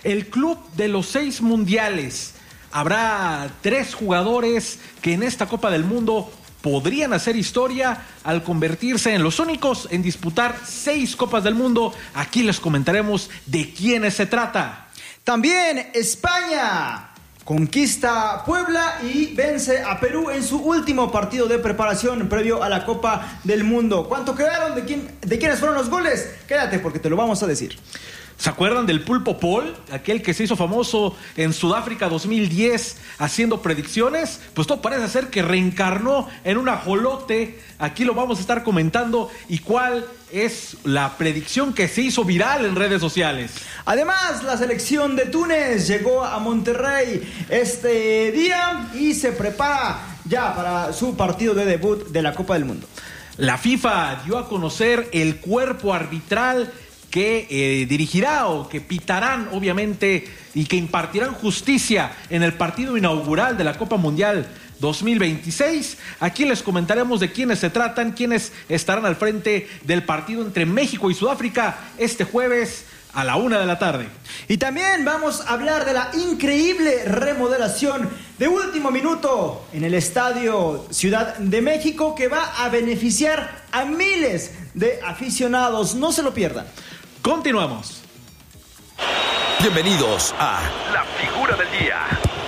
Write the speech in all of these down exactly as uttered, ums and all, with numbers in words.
El club de los seis mundiales. Habrá tres jugadores que en esta Copa del Mundo podrían hacer historia al convertirse en los únicos en disputar seis Copas del Mundo. Aquí les comentaremos de quiénes se trata. También España conquista Puebla y vence a Perú en su último partido de preparación previo a la Copa del Mundo. ¿Cuánto quedaron? ¿De quién, de quiénes fueron los goles? Quédate porque te lo vamos a decir. ¿Se acuerdan del Pulpo Paul? Aquel que se hizo famoso en Sudáfrica dos mil diez haciendo predicciones. Pues todo parece ser que reencarnó en un ajolote. Aquí lo vamos a estar comentando. ¿Y cuál es la predicción que se hizo viral en redes sociales? Además, la selección de Túnez llegó a Monterrey este día y se prepara ya para su partido de debut de la Copa del Mundo. La FIFA dio a conocer el cuerpo arbitral que eh, dirigirá o que pitarán, obviamente, y que impartirán justicia en el partido inaugural de la Copa Mundial dos mil veintiséis. Aquí les comentaremos de quiénes se tratan, quiénes estarán al frente del partido entre México y Sudáfrica este jueves a la una de la tarde. Y también vamos a hablar de la increíble remodelación de último minuto en el Estadio Ciudad de México, que va a beneficiar a miles de aficionados. No se lo pierdan. Continuamos. Bienvenidos a La Figura del Día.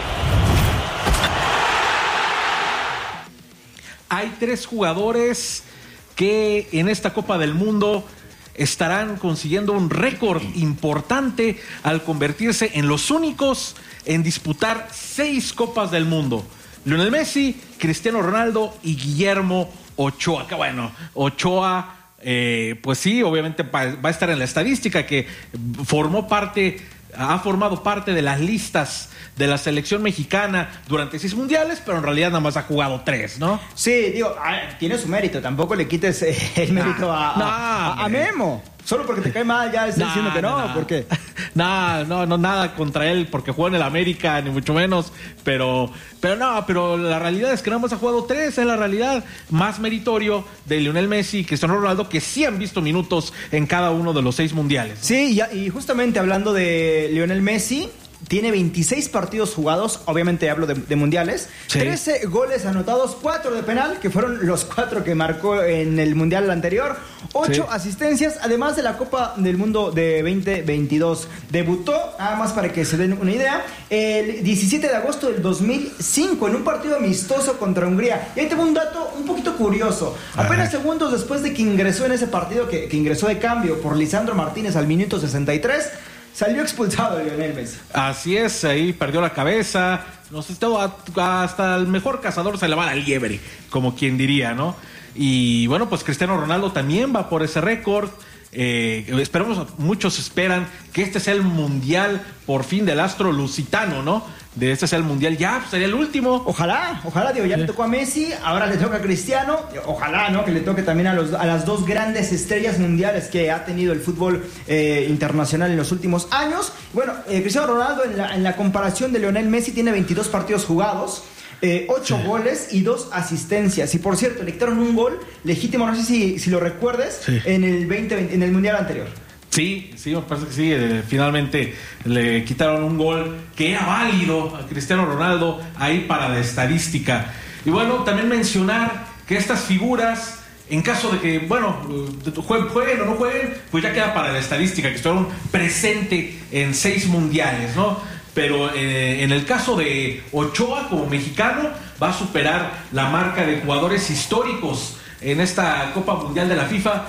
Hay tres jugadores que en esta Copa del Mundo estarán consiguiendo un récord importante al convertirse en los únicos en disputar seis Copas del Mundo. Lionel Messi, Cristiano Ronaldo y Guillermo Ochoa. Que bueno, Ochoa... Eh, pues sí, obviamente va a estar en la estadística que formó parte, ha formado parte de las listas de la selección mexicana durante seis mundiales, pero en realidad nada más ha jugado tres, ¿no? Sí, digo, tiene su mérito, tampoco le quites el mérito a, no, a, a, a Memo. Solo porque te cae mal ya estás no, diciendo que no, no. ¿por qué? No, no, no, nada contra él porque jugó en el América, ni mucho menos, pero, pero no, pero la realidad es que nada más ha jugado tres, es la realidad más meritorio de Lionel Messi y Cristiano Ronaldo, que sí han visto minutos en cada uno de los seis mundiales. Sí, y, y justamente hablando de Lionel Messi, tiene veintiséis partidos jugados, obviamente hablo de, de mundiales, sí. trece goles anotados, cuatro de penal, que fueron los cuatro que marcó en el mundial anterior, ocho sí. asistencias, además de la Copa del Mundo de veinte veintidós. Debutó, nada más para que se den una idea, el diecisiete de agosto del dos mil cinco en un partido amistoso contra Hungría. Y ahí tengo un dato un poquito curioso. Apenas Ajá. segundos después de que ingresó en ese partido, que, que ingresó de cambio por Lisandro Martínez al minuto sesenta y tres, salió expulsado Lionel Messi. Así es, ahí perdió la cabeza. No sé, hasta el mejor cazador se le va la liebre, como quien diría, ¿no? Y bueno, pues Cristiano Ronaldo también va por ese récord. Eh, esperamos, muchos esperan que este sea el mundial por fin del astro lusitano, ¿no? De este sea el mundial, ya pues, sería el último. Ojalá, ojalá, digo, ya sí. le tocó a Messi, ahora le toca a Cristiano, ojalá, ¿no? Que le toque también a, los, a las dos grandes estrellas mundiales que ha tenido el fútbol eh, internacional en los últimos años. Bueno, eh, Cristiano Ronaldo en la, en la comparación de Lionel Messi tiene veintidós partidos jugados, eh, ocho sí. goles y dos asistencias. Y por cierto, le quitaron un gol legítimo, no sé si, si lo recuerdes, sí. en el veinte, en el mundial anterior. Sí, sí, me parece que sí. Eh, finalmente le quitaron un gol que era válido a Cristiano Ronaldo ahí para la estadística. Y bueno, también mencionar que estas figuras, en caso de que, bueno, jueguen, jueguen o no jueguen, pues ya queda para la estadística, que estuvieron presentes en seis mundiales, ¿no? Pero eh, en el caso de Ochoa, como mexicano, va a superar la marca de jugadores históricos en esta Copa Mundial de la FIFA,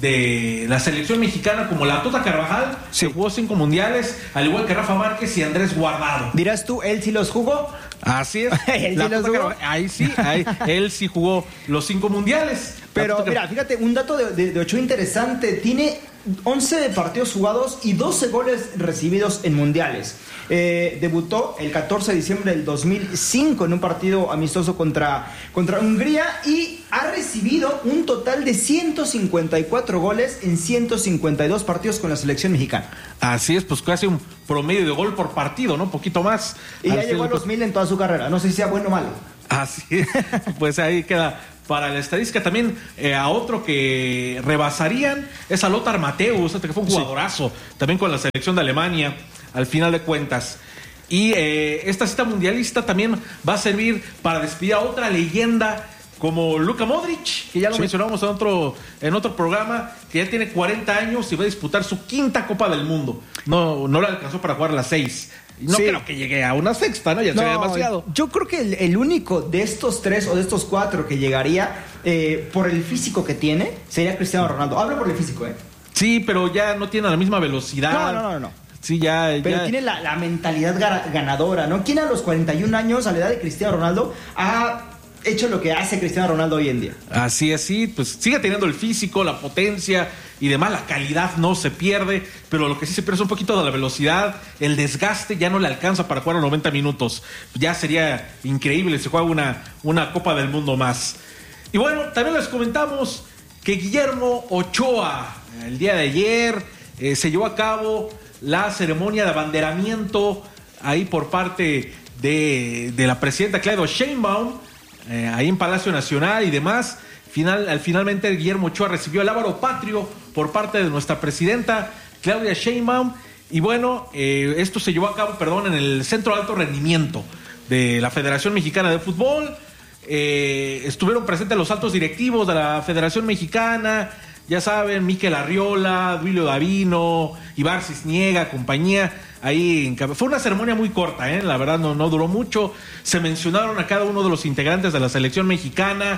de la selección mexicana, como la Tota Carvajal, sí. que jugó cinco mundiales, al igual que Rafa Márquez y Andrés Guardado. ¿Dirás tú, él sí los jugó? Así es. ¿Él sí los jugó? Ahí sí, ahí, él sí jugó los cinco mundiales. Pero mira, fíjate, un dato de, de, de Ochoa interesante. Tiene once partidos jugados y doce goles recibidos en mundiales. Eh, debutó el catorce de diciembre del dos mil cinco en un partido amistoso contra, contra Hungría y ha recibido un total de ciento cincuenta y cuatro goles en ciento cincuenta y dos partidos con la selección mexicana. Así es, pues casi un promedio de gol por partido, ¿no? Un poquito más. Y ya llegó a los mil en toda su carrera. No sé si sea bueno o malo. Así es, pues ahí queda para la estadística. También eh, a otro que rebasarían es a Lothar Matthäus, este que fue un jugadorazo, sí. también con la selección de Alemania. al final de cuentas. Y eh, esta cita mundialista también va a servir para despedir a otra leyenda como Luka Modric, que ya lo sí. mencionamos en otro, en otro programa, que ya tiene cuarenta años y va a disputar su quinta Copa del Mundo. No, no le alcanzó para jugar las seis. No sí. creo que llegue a una sexta, ¿no? Ya no, sería demasiado. Yo creo que el, el único de estos tres o de estos cuatro que llegaría eh, por el físico que tiene sería Cristiano Ronaldo. Hablo por el físico, ¿eh? Sí, pero ya no tiene la misma velocidad. No, no, no, no. Sí, ya, pero ya... tiene la, la mentalidad ganadora, ¿no? ¿Quién a los cuarenta y un años, a la edad de Cristiano Ronaldo, ha hecho lo que hace Cristiano Ronaldo hoy en día? Así es, sí, pues sigue teniendo el físico, la potencia y demás, la calidad no se pierde, pero lo que sí se pierde es un poquito de la velocidad, el desgaste ya no le alcanza para jugar a noventa minutos. Ya sería increíble si juega una, una Copa del Mundo más. Y bueno, también les comentamos que Guillermo Ochoa, el día de ayer, eh, se llevó a cabo la ceremonia de abanderamiento ahí por parte de, de la presidenta Claudia Sheinbaum, eh, ahí en Palacio Nacional y demás. Final, al, finalmente Guillermo Ochoa recibió el Lábaro Patrio por parte de nuestra presidenta Claudia Sheinbaum. Y bueno, eh, esto se llevó a cabo, perdón, en el Centro de Alto Rendimiento de la Federación Mexicana de Fútbol. Eh, estuvieron presentes los altos directivos de la Federación Mexicana, ya saben, Mikel Arriola, Duilio Davino, Ibar Cisniega, compañía. Ahí en... Fue una ceremonia muy corta, ¿eh? La verdad no, no duró mucho. Se mencionaron a cada uno de los integrantes de la selección mexicana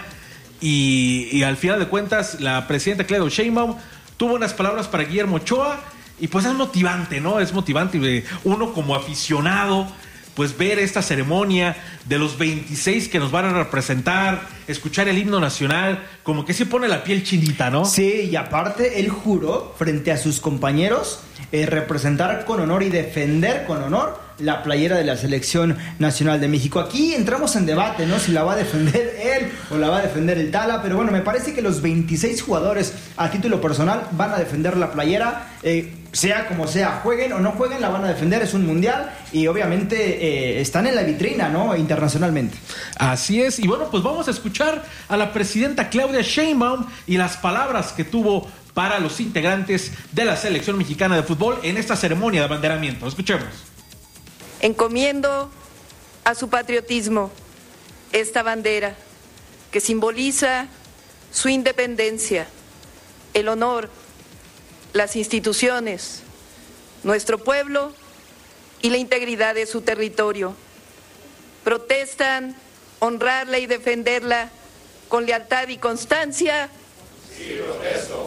y, y al final de cuentas la presidenta Claudia Sheinbaum tuvo unas palabras para Guillermo Ochoa y pues es motivante, ¿no? Es motivante uno como aficionado pues ver esta ceremonia de los veintiséis que nos van a representar, escuchar el himno nacional, como que se pone la piel chinita, ¿no? Sí, y aparte él juró frente a sus compañeros eh, representar con honor y defender con honor la playera de la Selección Nacional de México. Aquí entramos en debate, ¿no? Si la va a defender él o la va a defender el Tala, pero bueno, me parece que los veintiséis jugadores a título personal van a defender la playera, eh, sea como sea, jueguen o no jueguen, la van a defender, es un mundial y obviamente eh, están en la vitrina, ¿no? Internacionalmente. Así es, y bueno, pues vamos a escuchar a la presidenta Claudia Sheinbaum y las palabras que tuvo para los integrantes de la Selección Mexicana de Fútbol en esta ceremonia de abanderamiento. Escuchemos. Encomiendo a su patriotismo esta bandera que simboliza su independencia, el honor, las instituciones, nuestro pueblo y la integridad de su territorio. Protestan honrarla y defenderla con lealtad y constancia. Sí, protesto.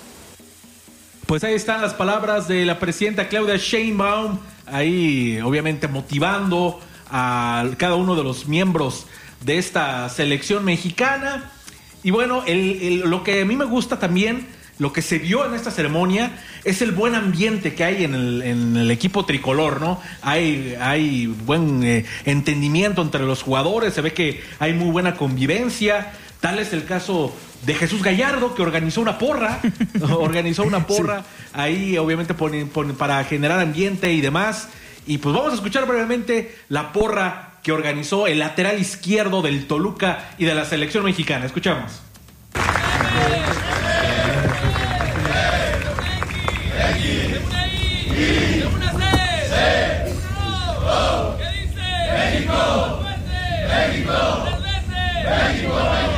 Pues ahí están las palabras de la presidenta Claudia Sheinbaum, ahí obviamente motivando a cada uno de los miembros de esta selección mexicana. Y bueno, el, el, lo que a mí me gusta también, lo que se vio en esta ceremonia, es el buen ambiente que hay en el, en el equipo tricolor, ¿no? Hay, hay buen eh, entendimiento entre los jugadores, se ve que hay muy buena convivencia. Tal es el caso de Jesús Gallardo, que organizó una porra, organizó una porra, sí. Ahí obviamente pone, pone, para generar ambiente y demás. Y pues vamos a escuchar brevemente la porra que organizó el lateral izquierdo del Toluca y de la selección mexicana. Escuchamos. México, México, México.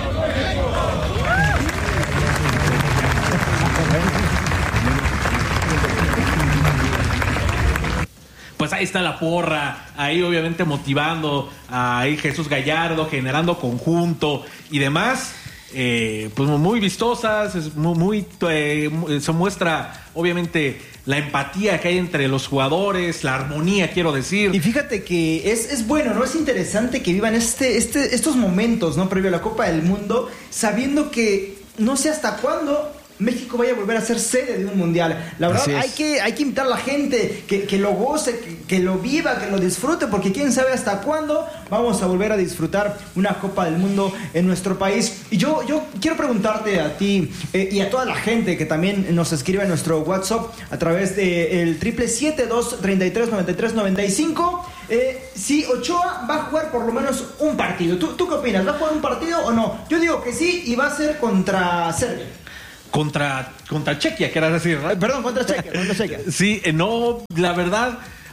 Pues ahí está la porra, ahí obviamente motivando a ahí Jesús Gallardo, generando conjunto y demás. Eh, pues muy vistosas, es muy, muy eh, se muestra obviamente la empatía que hay entre los jugadores, la armonía, quiero decir. Y fíjate que es, es bueno, ¿no? Es interesante que vivan este, este, estos momentos, ¿no? Previo a la Copa del Mundo, sabiendo que no sé hasta cuándo México vaya a volver a ser sede de un mundial. La verdad, hay que, hay que invitar a la gente que, que lo goce, que, que lo viva, que lo disfrute, porque quién sabe hasta cuándo vamos a volver a disfrutar una Copa del Mundo en nuestro país. Y yo, yo quiero preguntarte a ti eh, y a toda la gente que también nos escribe en nuestro WhatsApp a través del triple siete dos treinta y tres noventa y tres noventa y cinco, eh, si Ochoa va a jugar por lo menos un partido. ¿Tú, ¿Tú qué opinas? ¿Va a jugar un partido o no? Yo digo que sí, y va a ser contra Serbia. Contra, contra Chequia, querás decir, ¿no? Perdón, contra Chequia, contra Chequia. Sí, no, la verdad,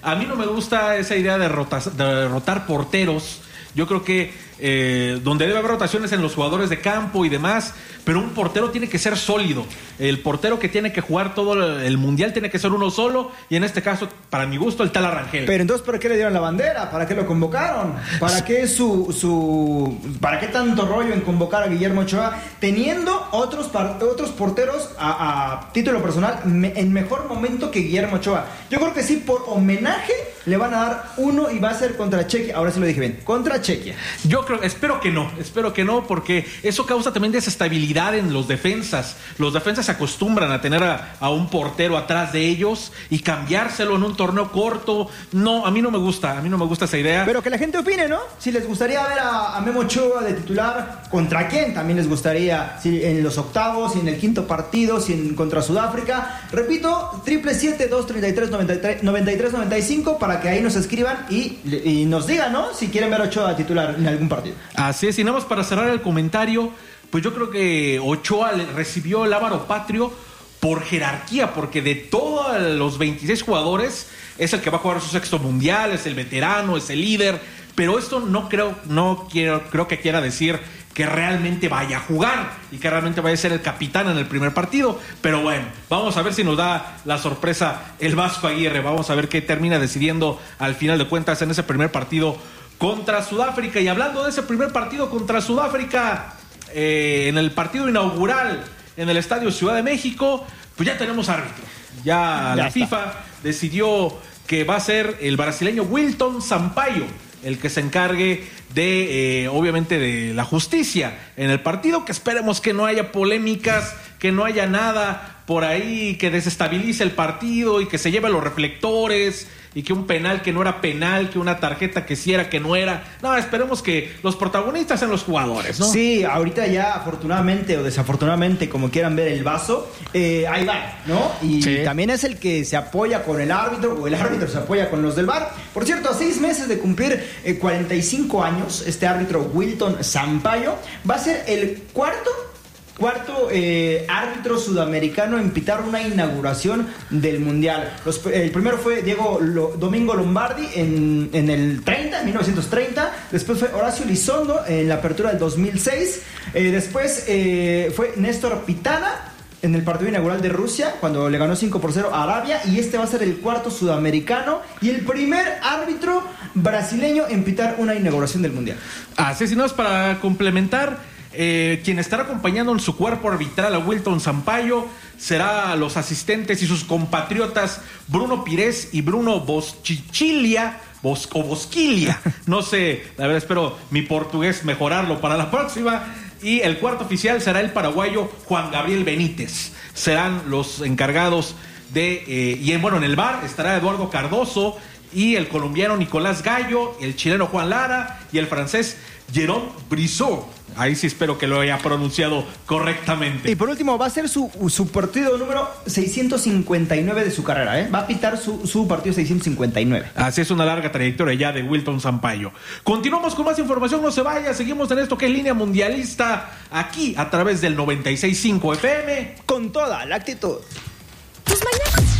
A mí no me gusta esa idea de, rotar, de rotar porteros. Yo creo que eh, donde debe haber rotaciones en los jugadores de campo y demás, pero un portero tiene que ser sólido. El portero que tiene que jugar todo el mundial tiene que ser uno solo, y en este caso, para mi gusto, el tal Arrangel. Pero entonces, ¿para qué le dieron la bandera? ¿Para qué lo convocaron? ¿Para qué su, su para qué tanto rollo en convocar a Guillermo Ochoa, teniendo otros, otros porteros a, a título personal me, en mejor momento que Guillermo Ochoa? Yo creo que sí, por homenaje le van a dar uno, y va a ser contra Chequia. Ahora sí lo dije bien, contra Chequia. Yo creo, espero que no, espero que no, porque eso causa también desestabilidad en los defensas. Los defensas se acostumbran a tener a, a un portero atrás de ellos y cambiárselo en un torneo corto. No, a mí no me gusta, a mí no me gusta esa idea. Pero que la gente opine, ¿no? Si les gustaría ver a, a Memo Ochoa de titular, ¿contra quién también les gustaría? Si en los octavos, si en el quinto partido, si en contra Sudáfrica. Repito, triple siete dos treinta y tres noventa y tres noventa y cinco para que ahí nos escriban y, y nos digan, ¿no? Si quieren ver a Ochoa titular en algún partido. Así es, y nada más para cerrar el comentario, pues yo creo que Ochoa recibió el Ávaro Patrio por jerarquía, porque de todos los veintiséis jugadores es el que va a jugar su sexto mundial, es el veterano, es el líder, pero esto no creo, no quiero, creo que quiera decir que realmente vaya a jugar y que realmente vaya a ser el capitán en el primer partido. Pero bueno, vamos a ver si nos da la sorpresa el Vasco Aguirre. Vamos a ver qué termina decidiendo al final de cuentas en ese primer partido contra Sudáfrica. Y hablando de ese primer partido contra Sudáfrica, eh, en el partido inaugural en el Estadio Ciudad de México, pues ya tenemos árbitro. Ya, ya la está. FIFA decidió que va a ser el brasileño Wilton Sampaio el que se encargue de, eh, obviamente, de la justicia en el partido, que esperemos que no haya polémicas, que no haya nada por ahí que desestabilice el partido y que se lleve los reflectores, y que un penal que no era penal, que una tarjeta que sí era, que no era. No, esperemos que los protagonistas sean los jugadores, ¿no? Sí, ahorita ya afortunadamente o desafortunadamente, como quieran ver el vaso, eh, ahí va, ¿no? Y sí, también es el que se apoya con el árbitro, o el árbitro se apoya con los del V A R. Por cierto, a seis meses de cumplir eh, cuarenta y cinco años, este árbitro Wilton Sampaio va a ser el cuarto Cuarto eh, árbitro sudamericano en pitar una inauguración del Mundial. Los, el primero fue Diego Lo, Domingo Lombardi en, en el treinta, en mil novecientos treinta. Después fue Horacio Elizondo en la apertura del dos mil seis. Eh, después eh, fue Néstor Pitana en el partido inaugural de Rusia, cuando le ganó cinco por cero a Arabia. Y este va a ser el cuarto sudamericano y el primer árbitro brasileño en pitar una inauguración del Mundial. Así es, y no es para complementar. Eh, quien estará acompañando en su cuerpo arbitral a Wilton Sampaio será los asistentes y sus compatriotas Bruno Pires y Bruno Boschichilia, Bos, o Bosquilia, no sé, la verdad espero mi portugués mejorarlo para la próxima. Y el cuarto oficial será el paraguayo Juan Gabriel Benítez. Serán los encargados de, eh, y en, bueno, en el V A R estará Eduardo Cardoso y el colombiano Nicolás Gallo, el chileno Juan Lara y el francés Jérôme Brissot. Ahí sí espero que lo haya pronunciado correctamente. Y por último, va a ser su, su partido número seiscientos cincuenta y nueve de su carrera, ¿eh? Va a pitar su, su partido seiscientos cincuenta y nueve. Así es, una larga trayectoria ya de Wilton Sampaio. Continuamos con más información, no se vaya. Seguimos en esto que es Línea Mundialista, aquí a través del noventa y seis punto cinco F M. Con toda la actitud. Tus mañanas.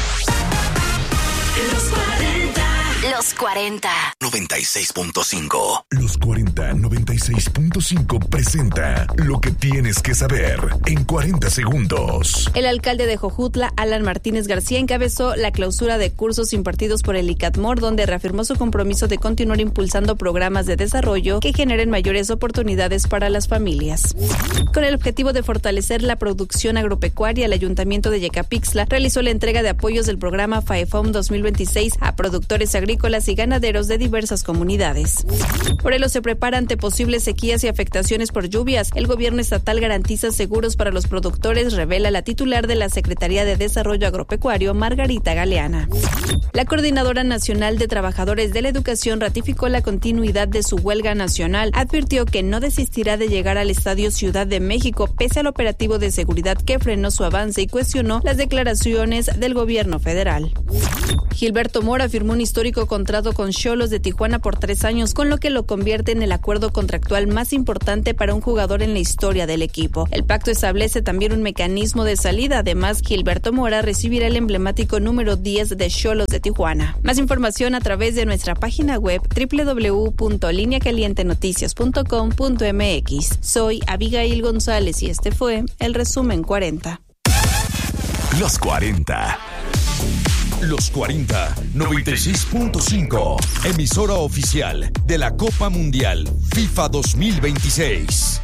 Los cuarenta. Los cuarenta. noventa y seis punto cinco. Los cuarenta noventa y seis punto cinco presenta lo que tienes que saber en cuarenta segundos. El alcalde de Jojutla, Alan Martínez García, encabezó la clausura de cursos impartidos por el ICATMOR, donde reafirmó su compromiso de continuar impulsando programas de desarrollo que generen mayores oportunidades para las familias. Con el objetivo de fortalecer la producción agropecuaria, el Ayuntamiento de Yecapixtla realizó la entrega de apoyos del programa FAEFOM dos mil veintiséis a productores agrícolas y ganaderos de diversas comunidades. Morelos se prepara ante posibles sequías y afectaciones por lluvias. El gobierno estatal garantiza seguros para los productores, revela la titular de la Secretaría de Desarrollo Agropecuario, Margarita Galeana. La Coordinadora Nacional de Trabajadores de la Educación ratificó la continuidad de su huelga nacional. Advirtió que no desistirá de llegar al Estadio Ciudad de México, pese al operativo de seguridad que frenó su avance y cuestionó las declaraciones del gobierno federal. Gilberto Mora firmó un histórico contrato con Xolos de Tijuana por tres años, con lo que lo convierte en el acuerdo contractual más importante para un jugador en la historia del equipo. El pacto establece también un mecanismo de salida. Además, Gilberto Mora recibirá el emblemático número diez de Xolos de Tijuana. Más información a través de nuestra página web doble u doble u doble u punto línea caliente noticias punto com punto m x. Soy Abigail González y este fue el resumen cuarenta. Los cuarenta. Los cuarenta, noventa y seis punto cinco. Emisora oficial de la Copa Mundial FIFA dos mil veintiséis.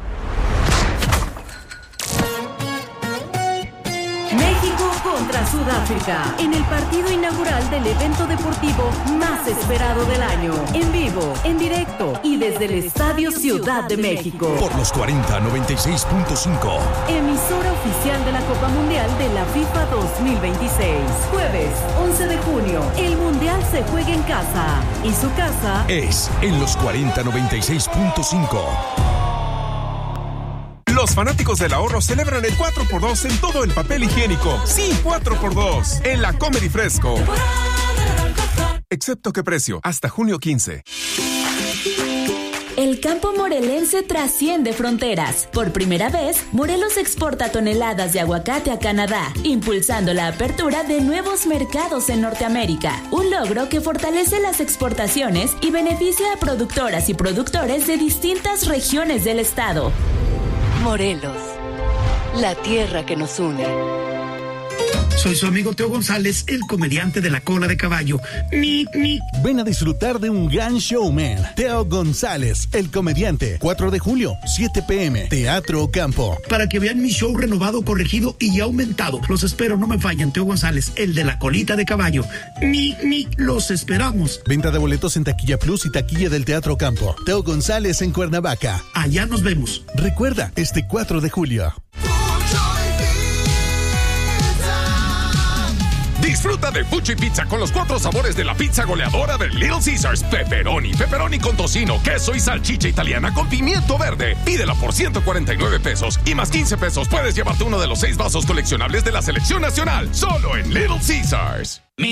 México contra Sudáfrica en el partido inaugural del evento deportivo más esperado del año. En vivo, en directo y desde el Estadio Ciudad de México. Por los cuarenta, noventa y seis punto cinco. Emisora oficial de la Copa Mundial de la FIFA dos mil veintiséis. Jueves, once de junio. El Mundial se juega en casa. Y su casa es en los cuarenta, noventa y seis punto cinco. Los fanáticos del ahorro celebran el cuatro por dos en todo el papel higiénico. Sí, cuatro por dos en la Comedy Fresco. Excepto qué precio, hasta junio quince. El campo morelense trasciende fronteras. Por primera vez, Morelos exporta toneladas de aguacate a Canadá, impulsando la apertura de nuevos mercados en Norteamérica. Un logro que fortalece las exportaciones y beneficia a productoras y productores de distintas regiones del estado. Morelos, la tierra que nos une. Soy su amigo Teo González, el comediante de la cola de caballo. Ni, ni. Ven a disfrutar de un gran showman. Teo González, el comediante. cuatro de julio, siete pe eme, Teatro Campo. Para que vean mi show renovado, corregido y aumentado. Los espero, no me fallan. Teo González, el de la colita de caballo. Ni, ni. Los esperamos. Venta de boletos en Taquilla Plus y Taquilla del Teatro Campo. Teo González en Cuernavaca. Allá nos vemos. Recuerda, este cuatro de julio. Disfruta de Fuchi Pizza con los cuatro sabores de la pizza goleadora de Little Caesars. Pepperoni, pepperoni con tocino, queso y salchicha italiana con pimiento verde. Pídela por ciento cuarenta y nueve pesos y más quince pesos puedes llevarte uno de los seis vasos coleccionables de la selección nacional. Solo en Little Caesars.